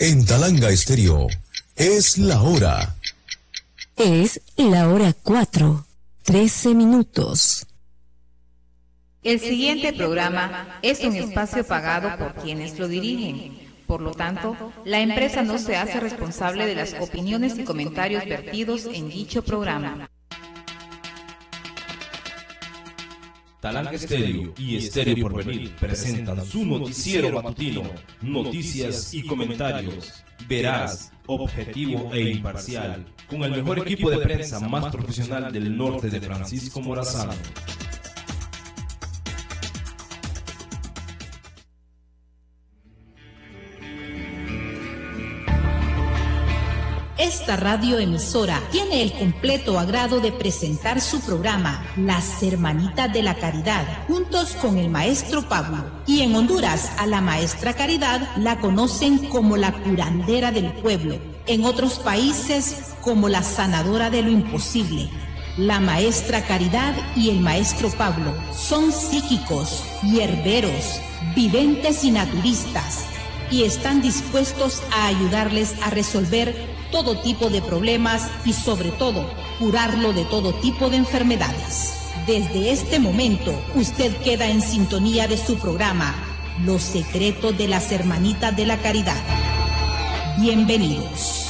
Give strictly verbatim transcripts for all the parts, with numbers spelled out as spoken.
En Talanga Estéreo, es la hora. Es la hora cuatro, trece minutos. El siguiente programa es un espacio pagado por quienes lo dirigen. Por lo tanto, la empresa no se hace responsable de las opiniones y comentarios vertidos en dicho programa. Talanga Estéreo y Estéreo Porvenir presentan su noticiero matutino, noticias y comentarios, veraz, objetivo e imparcial, con el mejor equipo de prensa más profesional del norte de Francisco Morazán. Esta radioemisora tiene el completo agrado de presentar su programa Las Hermanitas de la Caridad, juntos con el maestro Pablo. Y en Honduras a la maestra Caridad la conocen como la curandera del pueblo, en otros países como la sanadora de lo imposible. La maestra Caridad y el maestro Pablo son psíquicos, hierberos, videntes y naturistas, y están dispuestos a ayudarles a resolver todo tipo de problemas y sobre todo curarlo de todo tipo de enfermedades. Desde este momento usted queda en sintonía de su programa Los Secretos de las Hermanitas de la Caridad. Bienvenidos.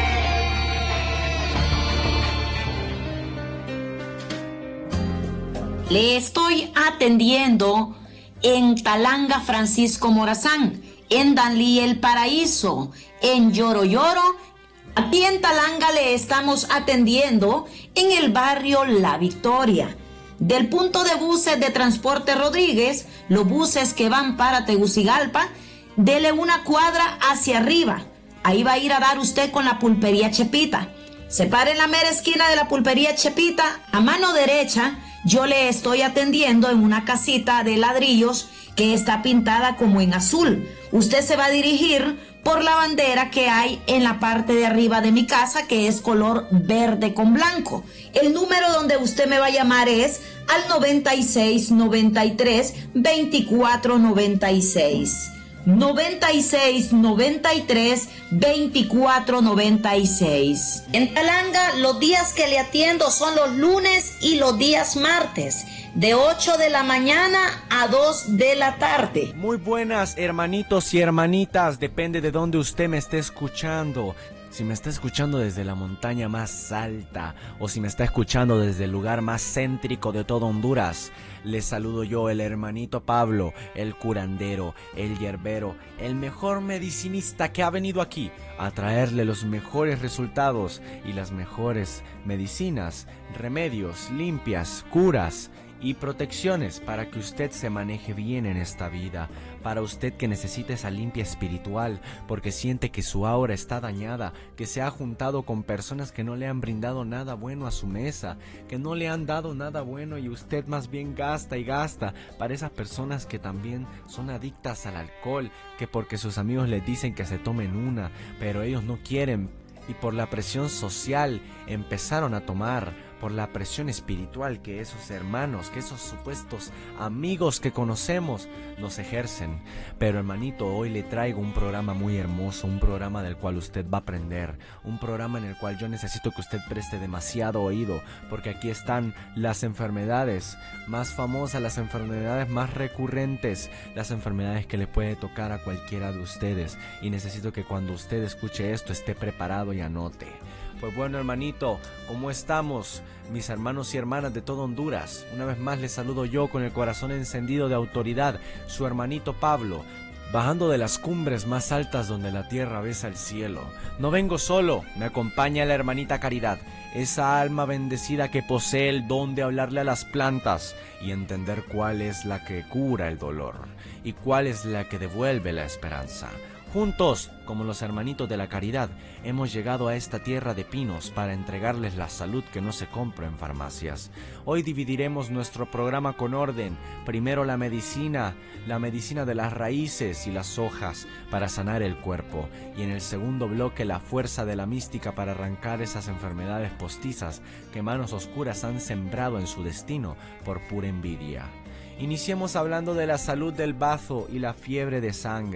Le estoy atendiendo en Talanga Francisco Morazán, en Danlí El Paraíso, en Lloro Lloro. Aquí en Talanga le estamos atendiendo en el barrio La Victoria. Del punto de buses de Transporte Rodríguez, los buses que van para Tegucigalpa, dele una cuadra hacia arriba. Ahí va a ir a dar usted con la pulpería Chepita. Se para en la mera esquina de la pulpería Chepita, a mano derecha, yo le estoy atendiendo en una casita de ladrillos que está pintada como en azul. Usted se va a dirigir por la bandera que hay en la parte de arriba de mi casa, que es color verde con blanco. El número donde usted me va a llamar es al noventa y seis, noventa y tres, veinticuatro noventa y seis. noventa y seis, noventa y tres, veinticuatro noventa y seis. En Talanga, los días que le atiendo son los lunes y los días martes, de ocho de la mañana a dos de la tarde. Muy buenas, hermanitos y hermanitas, depende de dónde usted me esté escuchando. Si me está escuchando desde la montaña más alta o si me está escuchando desde el lugar más céntrico de todo Honduras, les saludo yo, el hermanito Pablo, el curandero, el hierbero, el mejor medicinista que ha venido aquí a traerle los mejores resultados y las mejores medicinas, remedios, limpias, curas y protecciones para que usted se maneje bien en esta vida, para usted que necesita esa limpia espiritual porque siente que su aura está dañada, que se ha juntado con personas que no le han brindado nada bueno a su mesa, que no le han dado nada bueno y usted más bien gasta y gasta, para esas personas que también son adictas al alcohol, que porque sus amigos les dicen que se tomen una, pero ellos no quieren y por la presión social empezaron a tomar, por la presión espiritual que esos hermanos, que esos supuestos amigos que conocemos nos ejercen. Pero hermanito, hoy le traigo un programa muy hermoso, un programa del cual usted va a aprender, un programa en el cual yo necesito que usted preste demasiado oído, porque aquí están las enfermedades más famosas, las enfermedades más recurrentes, las enfermedades que le puede tocar a cualquiera de ustedes, y necesito que cuando usted escuche esto esté preparado y anote. Pues bueno, hermanito, ¿cómo estamos? Mis hermanos y hermanas de todo Honduras, una vez más les saludo yo con el corazón encendido de autoridad, su hermanito Pablo, bajando de las cumbres más altas donde la tierra besa el cielo. No vengo solo, me acompaña la hermanita Caridad, esa alma bendecida que posee el don de hablarle a las plantas y entender cuál es la que cura el dolor y cuál es la que devuelve la esperanza. Juntos, como los hermanitos de la caridad, hemos llegado a esta tierra de pinos para entregarles la salud que no se compra en farmacias. Hoy dividiremos nuestro programa con orden. Primero la medicina, la medicina de las raíces y las hojas para sanar el cuerpo. Y en el segundo bloque la fuerza de la mística para arrancar esas enfermedades postizas que manos oscuras han sembrado en su destino por pura envidia. Iniciemos hablando de la salud del bazo y la fiebre de sangre,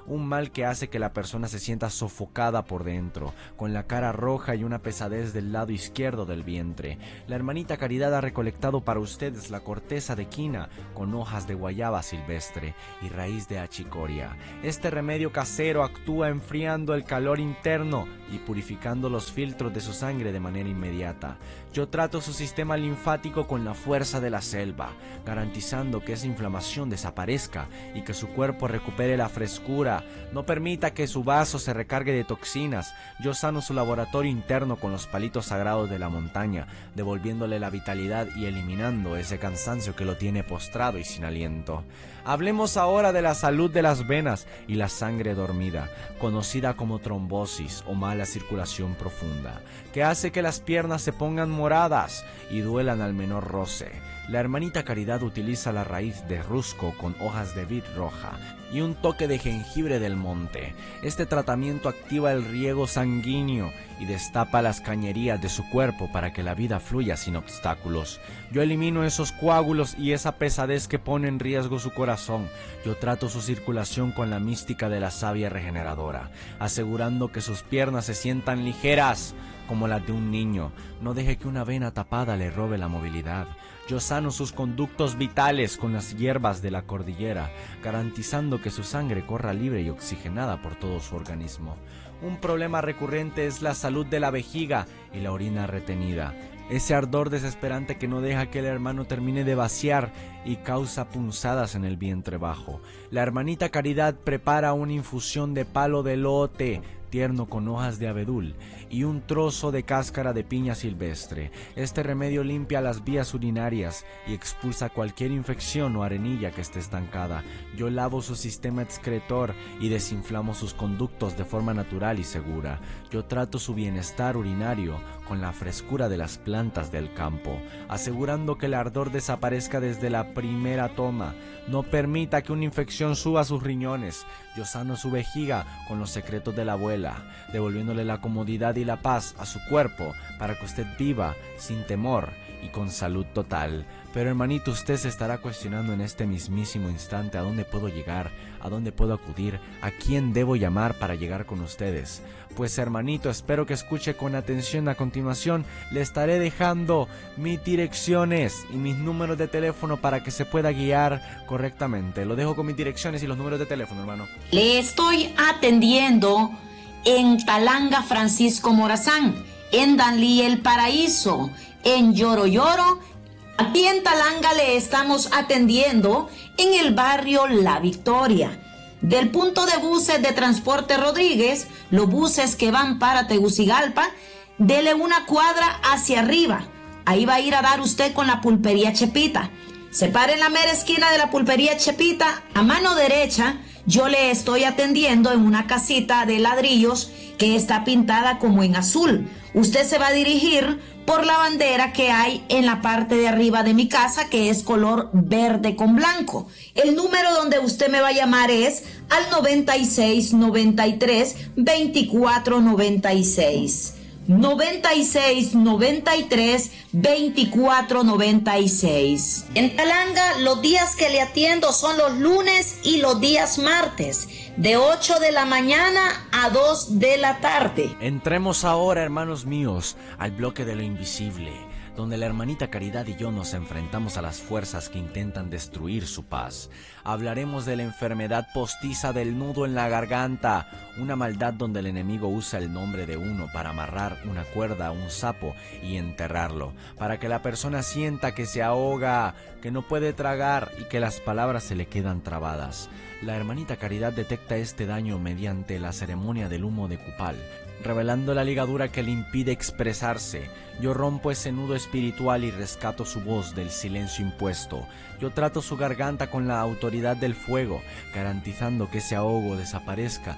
un mal que hace que la persona se sienta sofocada por dentro, con la cara roja y una pesadez del lado izquierdo del vientre. La hermanita Caridad ha recolectado para ustedes la corteza de quina con hojas de guayaba silvestre y raíz de achicoria. Este remedio casero actúa enfriando el calor interno y purificando los filtros de su sangre de manera inmediata. Yo trato su sistema linfático con la fuerza de la selva, garantizando que esa inflamación desaparezca y que su cuerpo recupere la frescura. No permita que su vaso se recargue de toxinas. Yo sano su laboratorio interno con los palitos sagrados de la montaña, devolviéndole la vitalidad y eliminando ese cansancio que lo tiene postrado y sin aliento. Hablemos ahora de la salud de las venas y la sangre dormida, conocida como trombosis o mala circulación profunda, que hace que las piernas se pongan moradas y duelan al menor roce. La hermanita Caridad utiliza la raíz de rusco con hojas de vid roja y un toque de jengibre del monte. Este tratamiento activa el riego sanguíneo y destapa las cañerías de su cuerpo para que la vida fluya sin obstáculos. Yo elimino esos coágulos y esa pesadez que pone en riesgo su corazón. Yo trato su circulación con la mística de la savia regeneradora, asegurando que sus piernas se sientan ligeras como las de un niño. No deje que una vena tapada le robe la movilidad. Yo sano sus conductos vitales con las hierbas de la cordillera, garantizando que su sangre corra libre y oxigenada por todo su organismo. Un problema recurrente es la salud de la vejiga y la orina retenida. Ese ardor desesperante que no deja que el hermano termine de vaciar y causa punzadas en el vientre bajo. La hermanita Caridad prepara una infusión de palo de elote tierno con hojas de abedul y un trozo de cáscara de piña silvestre. Este remedio limpia las vías urinarias y expulsa cualquier infección o arenilla que esté estancada. Yo lavo su sistema excretor y desinflamo sus conductos de forma natural y segura. Yo trato su bienestar urinario con la frescura de las plantas del campo, asegurando que el ardor desaparezca desde la primera toma. No permita que una infección suba a sus riñones. Yo sano su vejiga con los secretos de la abuela, devolviéndole la comodidad y la paz a su cuerpo para que usted viva sin temor y con salud total. Pero hermanito, usted se estará cuestionando en este mismísimo instante a dónde puedo llegar, a dónde puedo acudir, a quién debo llamar para llegar con ustedes. Pues hermanito, espero que escuche con atención. A continuación le estaré dejando mis direcciones y mis números de teléfono para que se pueda guiar correctamente. Lo dejo con mis direcciones y los números de teléfono, hermano. Le estoy atendiendo en Talanga Francisco Morazán, en Danlí El Paraíso, en Lloro Lloro. Aquí en Talanga le estamos atendiendo en el barrio La Victoria. Del punto de buses de Transporte Rodríguez, los buses que van para Tegucigalpa, dele una cuadra hacia arriba. Ahí va a ir a dar usted con la pulpería Chepita. Se para en la mera esquina de la pulpería Chepita, a mano derecha. Yo le estoy atendiendo en una casita de ladrillos que está pintada como en azul. Usted se va a dirigir por la bandera que hay en la parte de arriba de mi casa, que es color verde con blanco. El número donde usted me va a llamar es al noventa y seis, noventa y tres, veinticuatro noventa y seis. noventa y seis, noventa y tres, veinticuatro noventa y seis. En Talanga los días que le atiendo son los lunes y los días martes, de ocho de la mañana a dos de la tarde. Entremos ahora, hermanos míos, al bloque de lo invisible, donde la hermanita Caridad y yo nos enfrentamos a las fuerzas que intentan destruir su paz. Hablaremos de la enfermedad postiza del nudo en la garganta, una maldad donde el enemigo usa el nombre de uno para amarrar una cuerda a un sapo y enterrarlo, para que la persona sienta que se ahoga, que no puede tragar y que las palabras se le quedan trabadas. La hermanita Caridad detecta este daño mediante la ceremonia del humo de cupal, revelando la ligadura que le impide expresarse. Yo rompo ese nudo espiritual y rescato su voz del silencio impuesto. Yo trato su garganta con la autoridad del fuego, garantizando que ese ahogo desaparezca y que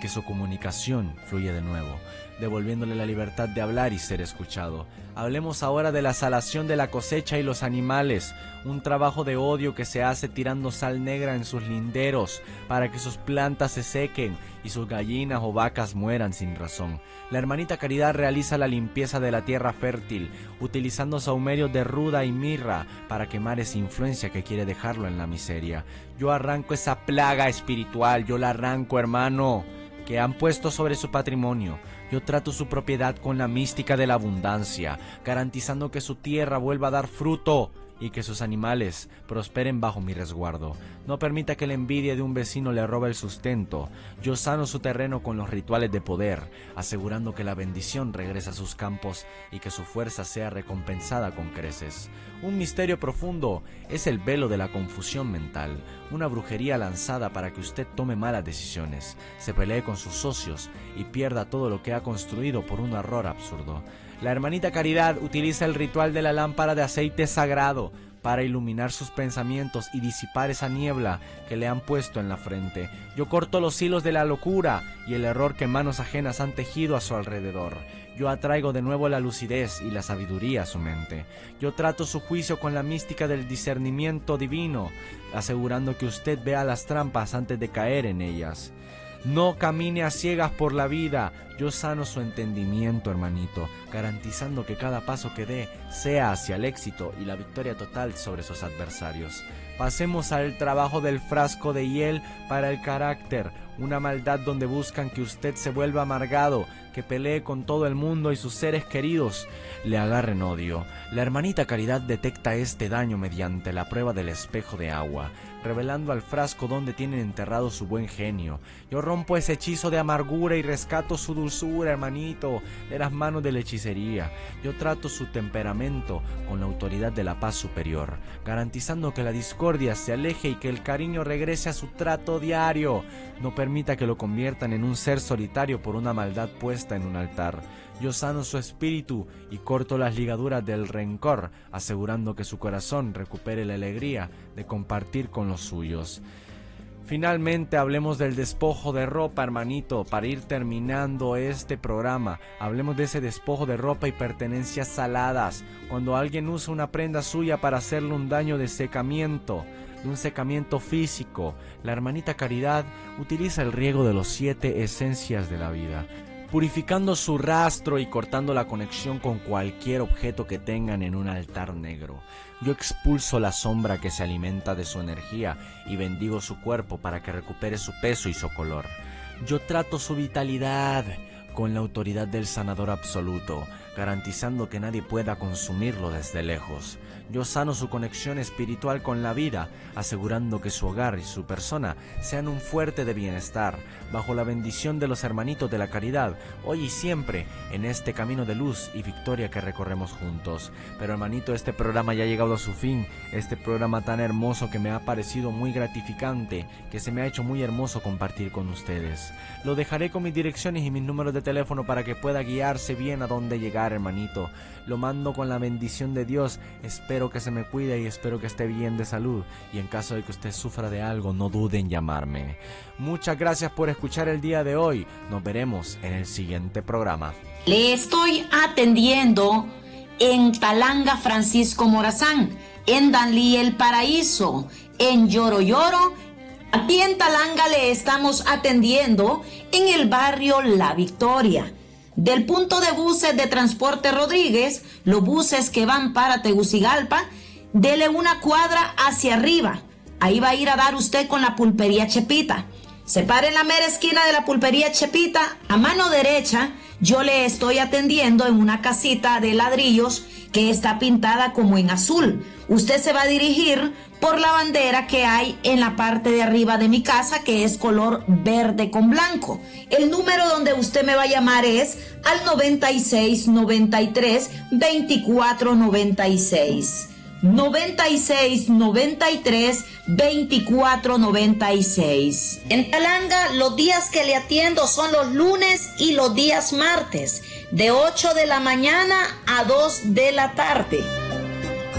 su comunicación fluya de nuevo, devolviéndole la libertad de hablar y ser escuchado. Hablemos ahora de la salación de la cosecha y los animales, un trabajo de odio que se hace tirando sal negra en sus linderos para que sus plantas se sequen y sus gallinas o vacas mueran sin razón. La hermanita Caridad realiza la limpieza de la tierra fértil, utilizando sahumerios de ruda y mirra para quemar esa influencia que quiere dejarlo en la miseria. Yo arranco esa plaga espiritual, yo la arranco, hermano, que han puesto sobre su patrimonio. Yo trato su propiedad con la mística de la abundancia, garantizando que su tierra vuelva a dar fruto y que sus animales prosperen bajo mi resguardo. No permita que la envidia de un vecino le robe el sustento. Yo sano su terreno con los rituales de poder, asegurando que la bendición regrese a sus campos y que su fuerza sea recompensada con creces. Un misterio profundo es el velo de la confusión mental, una brujería lanzada para que usted tome malas decisiones, se pelee con sus socios y pierda todo lo que ha construido por un error absurdo. La hermanita Caridad utiliza el ritual de la lámpara de aceite sagrado para iluminar sus pensamientos y disipar esa niebla que le han puesto en la frente. Yo corto los hilos de la locura y el error que manos ajenas han tejido a su alrededor. Yo atraigo de nuevo la lucidez y la sabiduría a su mente. Yo trato su juicio con la mística del discernimiento divino, asegurando que usted vea las trampas antes de caer en ellas. No camine a ciegas por la vida. Yo sano su entendimiento, hermanito, garantizando que cada paso que dé sea hacia el éxito y la victoria total sobre sus adversarios. Pasemos al trabajo del frasco de hiel para el carácter, una maldad donde buscan que usted se vuelva amargado, que pelee con todo el mundo y sus seres queridos le agarren odio. La hermanita Caridad detecta este daño mediante la prueba del espejo de agua, revelando al frasco donde tienen enterrado su buen genio. Yo rompo ese hechizo de amargura y rescato su dulzura, hermanito, de las manos de la hechicería. Yo trato su temperamento con la autoridad de la paz superior, garantizando que la discordia se aleje y que el cariño regrese a su trato diario. No permita que lo conviertan en un ser solitario por una maldad puesta en un altar. Yo sano su espíritu y corto las ligaduras del rencor, asegurando que su corazón recupere la alegría de compartir con los suyos. Finalmente hablemos del despojo de ropa, hermanito, para ir terminando este programa. Hablemos de ese despojo de ropa y pertenencias saladas, cuando alguien usa una prenda suya para hacerle un daño de secamiento, de un secamiento físico. La hermanita Caridad utiliza el riego de los siete esencias de la vida, purificando su rastro y cortando la conexión con cualquier objeto que tengan en un altar negro. Yo expulso la sombra que se alimenta de su energía y bendigo su cuerpo para que recupere su peso y su color. Yo trato su vitalidad con la autoridad del sanador absoluto, garantizando que nadie pueda consumirlo desde lejos. Yo sano su conexión espiritual con la vida, asegurando que su hogar y su persona sean un fuerte de bienestar, bajo la bendición de los hermanitos de la caridad, hoy y siempre, en este camino de luz y victoria que recorremos juntos. Pero hermanito, este programa ya ha llegado a su fin, este programa tan hermoso que me ha parecido muy gratificante, que se me ha hecho muy hermoso compartir con ustedes. Lo dejaré con mis direcciones y mis números de teléfono para que pueda guiarse bien a dónde llegar, hermanito. Lo mando con la bendición de Dios. Espero que se me cuide y espero que esté bien de salud, y en caso de que usted sufra de algo, no dude en llamarme. Muchas gracias por escuchar el día de hoy. Nos veremos en el siguiente programa. Le estoy atendiendo en Talanga Francisco Morazán, en Danlí El Paraíso, en Lloro Lloro. Aquí en Talanga le estamos atendiendo en el barrio La Victoria. Del punto de buses de Transporte Rodríguez, los buses que van para Tegucigalpa, dele una cuadra hacia arriba. Ahí va a ir a dar usted con la pulpería Chepita. Se para en la mera esquina de la pulpería Chepita, a mano derecha, yo le estoy atendiendo en una casita de ladrillos que está pintada como en azul. Usted se va a dirigir por la bandera que hay en la parte de arriba de mi casa, que es color verde con blanco. El número donde usted me va a llamar es al noventa y seis, noventa y tres, veinticuatro noventa y seis. noventa y seis, noventa y tres, veinticuatro noventa y seis. En Talanga, los días que le atiendo son los lunes y los días martes, de ocho de la mañana a dos de la tarde.